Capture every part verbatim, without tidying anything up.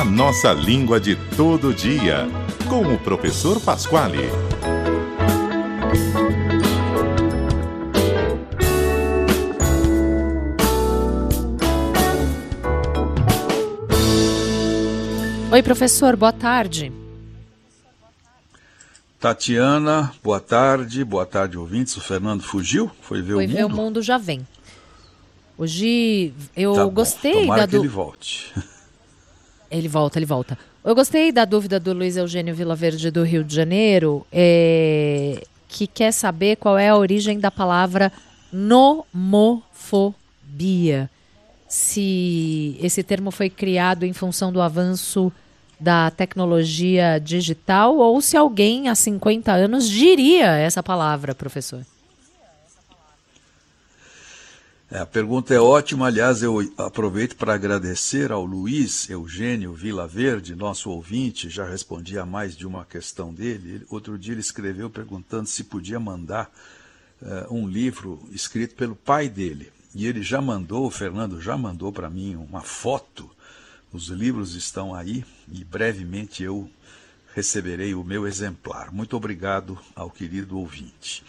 A nossa língua de todo dia, com o professor Pasquale. Oi, professor, boa tarde. Tatiana, boa tarde, boa tarde, ouvintes. O Fernando fugiu? Foi ver Foi o mundo? ver o mundo já vem. Hoje eu Tá bom, gostei tomara da que du... ele volte. Ele volta, ele volta. Eu gostei da dúvida do Luiz Eugênio Vilaverde do Rio de Janeiro, é... que quer saber qual é a origem da palavra nomofobia. Se esse termo foi criado em função do avanço da tecnologia digital ou se alguém há cinquenta anos diria essa palavra, professor. É, a pergunta é ótima. Aliás, eu aproveito para agradecer ao Luiz Eugênio Vilaverde, nosso ouvinte. Já respondi a mais de uma questão dele. Ele, outro dia ele escreveu perguntando se podia mandar uh, um livro escrito pelo pai dele. E ele já mandou, o Fernando já mandou para mim uma foto. Os livros estão aí e brevemente eu receberei o meu exemplar. Muito obrigado ao querido ouvinte.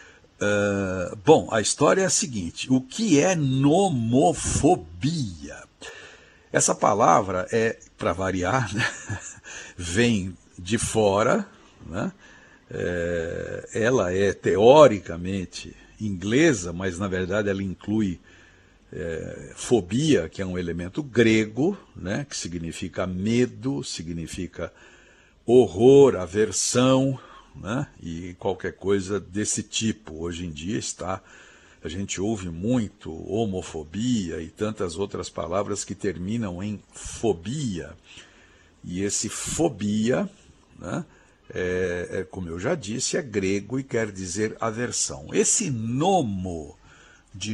Uh, bom, a história é a seguinte: o que é nomofobia? Essa palavra é, para variar, né, vem de fora, né? É, ela é teoricamente inglesa, mas na verdade ela inclui é, fobia, que é um elemento grego, né, que significa medo, significa horror, aversão, né, e qualquer coisa desse tipo. Hoje em dia está, a gente ouve muito homofobia e tantas outras palavras que terminam em fobia. E esse fobia, né, é, é, como eu já disse, é grego e quer dizer aversão. Esse nomo de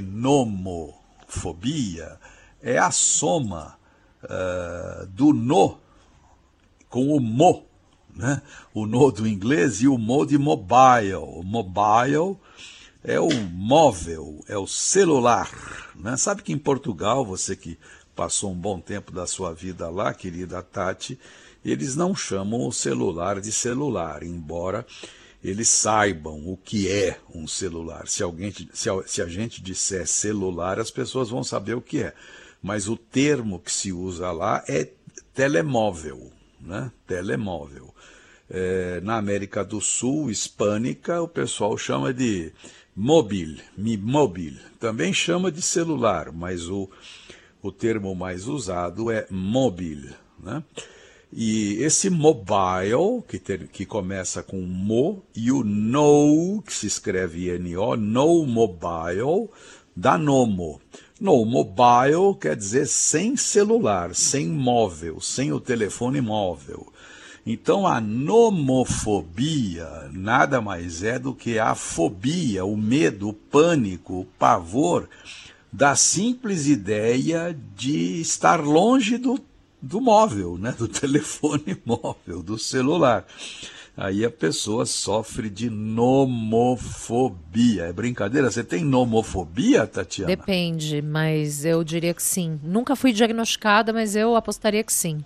nomofobia é a soma uh, do no com o mo, né? O no do inglês e o mo de mobile. O mobile é o móvel, é o celular, né? Sabe que em Portugal, você que passou um bom tempo da sua vida lá, querida Tati, eles não chamam o celular de celular, embora eles saibam o que é um celular. Se, alguém, se, a, se a gente disser celular, as pessoas vão saber o que é. Mas o termo que se usa lá é telemóvel, né? Telemóvel. É, na América do Sul, hispânica, o pessoal chama de móvel, mi móvel. Também chama de celular, mas o, o termo mais usado é móvel, né? E esse mobile, que, ter, que começa com mo, e o no, que se escreve N O, no mobile, dá nomo. No mobile quer dizer sem celular, sem móvel, sem o telefone móvel. Então a nomofobia nada mais é do que a fobia, o medo, o pânico, o pavor da simples ideia de estar longe do do móvel, né? Do telefone móvel, do celular. Aí a pessoa sofre de nomofobia. É brincadeira? Você tem nomofobia, Tatiana? Depende, mas eu diria que sim. Nunca fui diagnosticada, mas eu apostaria que sim.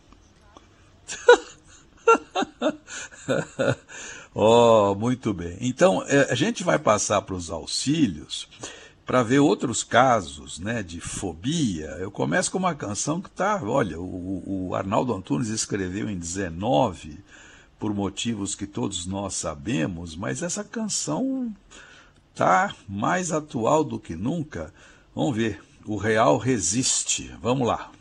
Oh, muito bem. Então, a gente vai passar para os auxílios para ver outros casos, né, de fobia. Eu começo com uma canção que está, olha, o, o Arnaldo Antunes escreveu em dezenove, por motivos que todos nós sabemos, mas essa canção está mais atual do que nunca. Vamos ver, o Real Resiste. Vamos lá.